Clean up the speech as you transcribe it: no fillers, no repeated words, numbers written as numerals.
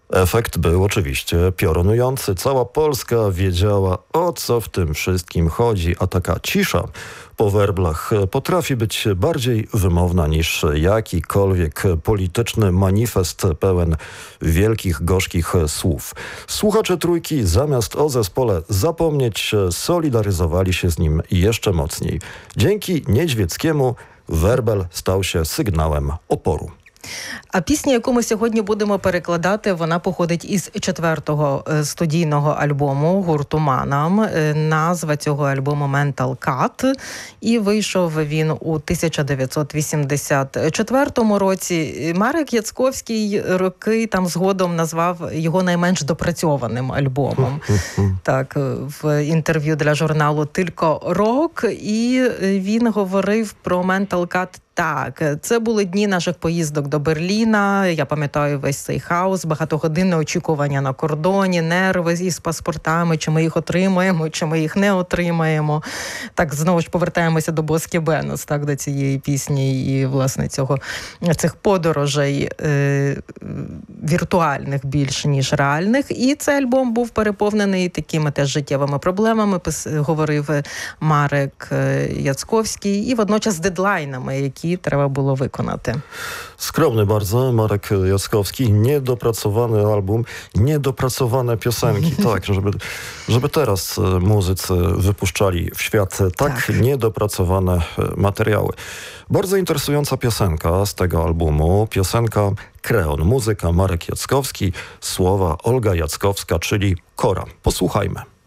Efekt był oczywiście piorunujący. Cała Polska wiedziała, o co w tym wszystkim chodzi, a taka cisza po werblach potrafi być bardziej wymowna niż jakikolwiek polityczny manifest pełen wielkich, gorzkich słów. Słuchacze Trójki zamiast o zespole zapomnieć, solidaryzowali się z nim jeszcze mocniej. Dzięki Niedźwieckiemu вербель став się sygnałem oporu. А пісня, яку ми сьогодні будемо перекладати, вона походить із 4-го студійного альбому гурту «Манам». Назва цього альбому «Mental Cut». І вийшов він у 1984 році. Марек Яцковський роки там згодом назвав його найменш допрацьованим альбомом. Так, в інтерв'ю для журналу «Тільки рок». І він говорив про «Mental Cut». Так, це були дні наших поїздок до Берліна, я пам'ятаю весь цей хаос, багатогодинне очікування на кордоні, нерви із паспортами, чи ми їх отримаємо, чи ми їх не отримаємо. Так, знову ж повертаємося до Боски Бенос, так, до цієї пісні і, власне, цих подорожей віртуальних більше, ніж реальних. І цей альбом був переповнений такими теж життєвими проблемами, говорив Марек Яцковський, і водночас дедлайнами, які треба було виконати. Skromny bardzo, Marek Jackowski. Niedopracowany album, niedopracowane piosenki. Tak, żeby teraz muzycy wypuszczali w świat tak niedopracowane materiały. Bardzo interesująca piosenka z tego albumu. Piosenka Kreon. Muzyka Marek Jackowski, słowa Olga Jackowska, czyli Kora. Posłuchajmy.